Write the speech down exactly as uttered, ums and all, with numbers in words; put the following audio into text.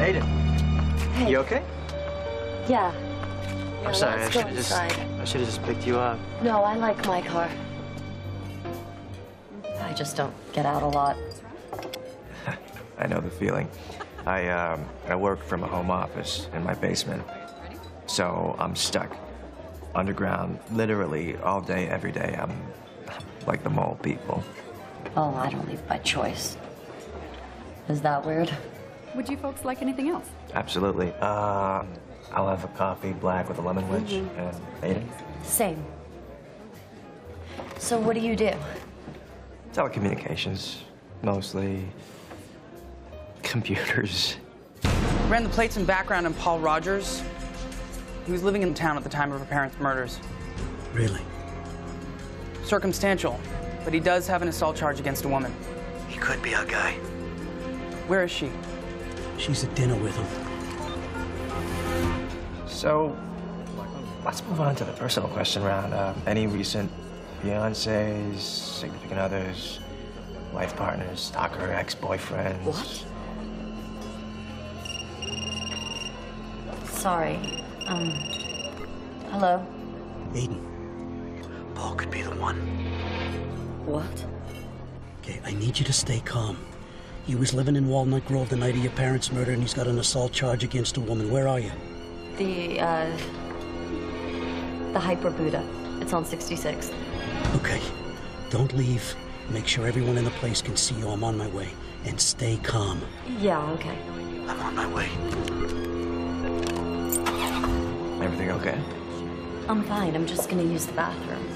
Aiden. Hey. You okay? Yeah. I'm yeah, sorry. I let's should go have just. inside. I should have just picked you up. No, I like my car. I just don't get out a lot. I know the feeling. I um I work from a home office in my basement, so I'm stuck underground literally all day, every day. I'm like the mole people. Oh, I don't leave by choice. Is that weird? Would you folks like anything else? Absolutely. Uh, I'll have a coffee black with a lemon wedge Mm-hmm. and Aiden. Same. So what do you do? Telecommunications, mostly. Computers. Ran the plates and background on Paul Rogers. He was living in town at the time of her parents' murders. Really? Circumstantial, but he does have an assault charge against a woman. He could be our guy. Where is she? She's at dinner with him. So, let's move on to the personal question round. Uh, any recent fiancés, significant others, life partners, stalker, ex-boyfriends? What? Sorry. Um, hello? Aiden. Paul could be the one. What? Okay, I need you to stay calm. He was living in Walnut Grove the night of your parents' murder, and he's got an assault charge against a woman. Where are you? The, uh... The Hyper Buddha. It's on sixty-sixth. Okay. Don't leave. Make sure everyone in the place can see you. I'm on my way. And stay calm. Yeah, okay. I'm on my way. Everything okay? I'm fine. I'm just gonna use the bathroom.